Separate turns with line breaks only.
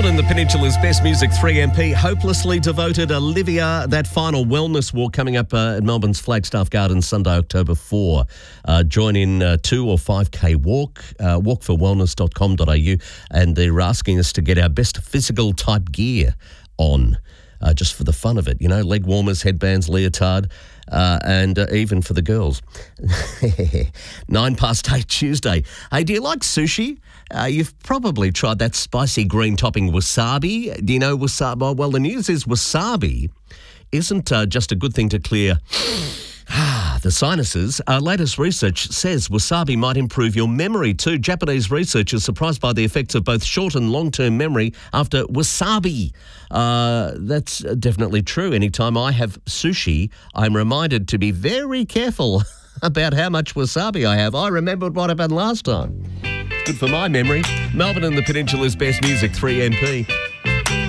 Melbourne and the Peninsula's best music, 3MP, hopelessly devoted Olivia. That final wellness walk coming up at Melbourne's Flagstaff Gardens Sunday, October 4. Join in 2 or 5K walk, walkforwellness.com.au, and they're asking us to get our best physical type gear on. Just for the fun of it, you know, leg warmers, headbands, leotard, and even for the girls. 8:09 Tuesday. Hey, do you like sushi? You've probably tried that spicy green topping wasabi. Do you know wasabi? Well, the news is wasabi isn't just a good thing to clear the sinuses. Latest research says wasabi might improve your memory too. Japanese researchers surprised by the effects of both short and long-term memory after wasabi. That's definitely true. Anytime I have sushi, I'm reminded to be very careful about how much wasabi I have. I remembered what happened last time. Good for my memory. Melbourne and the Peninsula's best music, 3MP.